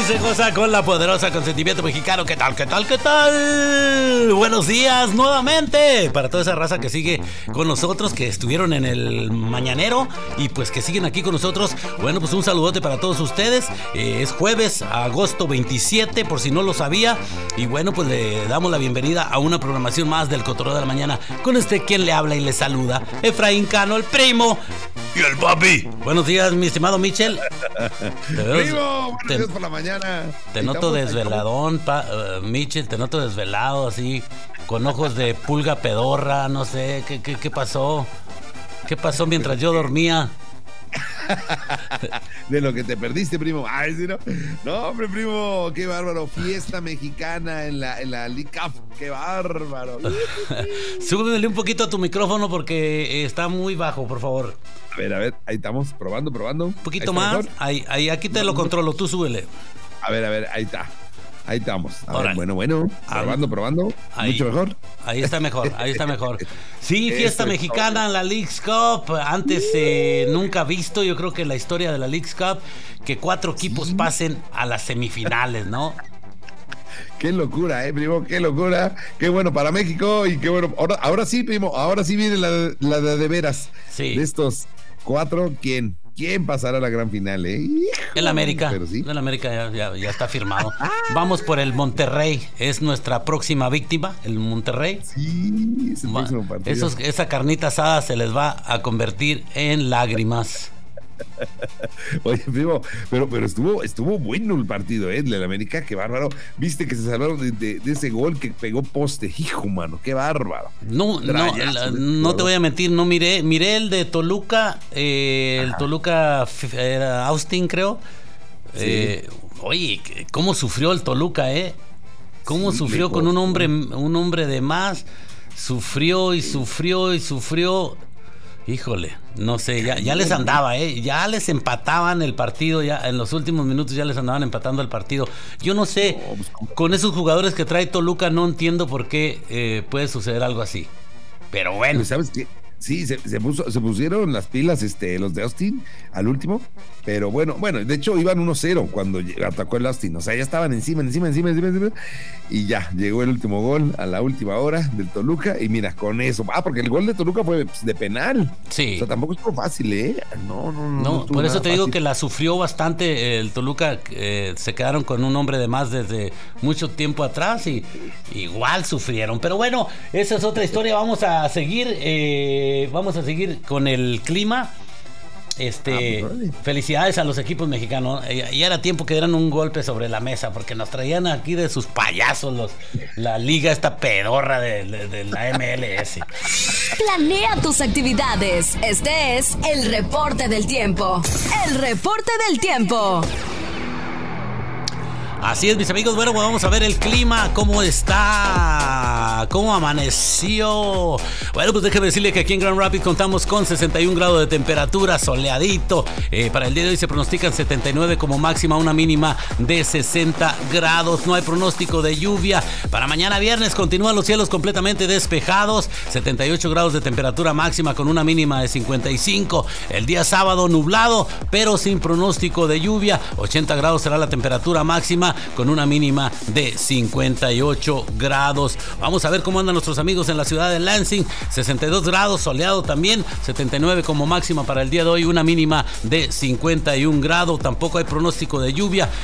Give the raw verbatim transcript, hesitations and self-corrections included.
se goza con la poderosa consentimiento mexicano. ¿Qué tal, qué tal, qué tal? Buenos días nuevamente para toda esa raza que sigue con nosotros, que estuvieron en el mañanero y pues que siguen aquí con nosotros. Bueno, pues un saludote para todos ustedes. Eh, es jueves, agosto veintisiete, por si no lo sabía. Y bueno, pues le damos la bienvenida a una programación más del Cotorreo de la Mañana. Con este quien le habla y le saluda, Efraín Cano, el primo. Y el papi. Buenos días, mi estimado Michel. Primo, buenos días por la mañana. Te noto desveladón, pa, uh, Michel, te noto desvelado, así, con ojos de pulga pedorra, no sé, ¿qué, qué, qué pasó? ¿Qué pasó mientras yo dormía? De lo que te perdiste, primo. Ay, ¿sí, no? No, hombre, primo, qué bárbaro. Fiesta mexicana en la, en la League Cup. Qué bárbaro. Súbele un poquito a tu micrófono porque está muy bajo, por favor. A ver, a ver, ahí estamos, probando, probando. Un poquito más. Ahí, ahí, aquí te lo controlo, tú súbele. A ver, a ver, ahí está. Ahí estamos. A Ahora, ver, bueno, bueno. Probando, probando. Ahí, mucho mejor. Ahí está mejor, ahí está mejor. Sí, fiesta mexicana en la Leagues Cup. Antes eh, nunca visto, yo creo que en la historia de la Leagues Cup, que cuatro equipos sí. pasen a las semifinales, ¿no? Qué locura, eh, primo, qué locura. Qué bueno para México y qué bueno. Ahora, ahora sí, primo, ahora sí viene la, la de, de veras. Sí. De estos cuatro, ¿quién? ¿Quién pasará a la gran final, eh? El América. Pero sí. El América ya, ya, ya está firmado. Vamos por el Monterrey. Es nuestra próxima víctima, el Monterrey. Sí, es el próximo partido. Esos, esa carnita asada se les va a convertir en lágrimas. Oye, primo, pero, pero estuvo, estuvo bueno el partido, ¿eh? El América, qué bárbaro. Viste que se salvaron de, de, de ese gol que pegó poste, hijo, mano, qué bárbaro. No, Trayazo, no, no te voy a mentir, no miré, miré el de Toluca, eh, el Toluca era Austin, creo. Sí. Eh, oye, cómo sufrió el Toluca, ¿eh? Cómo sí, sufrió con un hombre, un hombre de más, sufrió y sufrió y sufrió. Híjole, no sé, ya, ya les andaba, ¿eh? Ya les empataban el partido, ya en los últimos minutos ya les andaban empatando el partido. Yo no sé, con esos jugadores que trae Toluca no entiendo por qué eh, puede suceder algo así. Pero bueno. ¿Sabes qué? Sí, se, se, puso, se pusieron las pilas este, los de Austin al último, pero bueno, bueno, de hecho iban uno cero cuando atacó el Austin, o sea, ya estaban encima, encima, encima, encima, encima, y ya, llegó el último gol a la última hora del Toluca, y mira, con eso, ah, porque el gol de Toluca fue pues, de penal, sí. O sea, tampoco estuvo fácil, ¿eh? No, no, no. No, no por eso te fácil. digo que la sufrió bastante el Toluca, eh, se quedaron con un hombre de más desde mucho tiempo atrás, y igual sufrieron, pero bueno, esa es otra historia, vamos a seguir, eh, vamos a seguir con el clima. Este, ah, pues, felicidades a los equipos mexicanos. Ya era tiempo que dieran un golpe sobre la mesa, porque nos traían aquí de sus payasos los, la liga esta pedorra de, de, de la M L S. Planea tus actividades. Este es el reporte del tiempo. El reporte del tiempo. Así es, mis amigos. Bueno, pues vamos a ver el clima, cómo está, cómo amaneció. Bueno, pues déjeme decirle que aquí en Grand Rapids contamos con sesenta y un grados de temperatura, soleadito. Eh, para el día de hoy se pronostican setenta y nueve como máxima, una mínima de sesenta grados. No hay pronóstico de lluvia. Para mañana viernes continúan los cielos completamente despejados, setenta y ocho grados de temperatura máxima con una mínima de cincuenta y cinco. El día sábado nublado, pero sin pronóstico de lluvia. ochenta grados será la temperatura máxima, con una mínima de cincuenta y ocho grados. Vamos a ver cómo andan nuestros amigos en la ciudad de Lansing. sesenta y dos grados, soleado también, setenta y nueve como máxima para el día de hoy, una mínima de cincuenta y un grados. Tampoco hay pronóstico de lluvia.